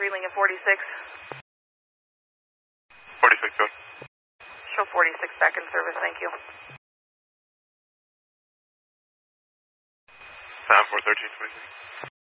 Lincoln 46. 46, good. Show 46 back in service, thank you. Time for 1326.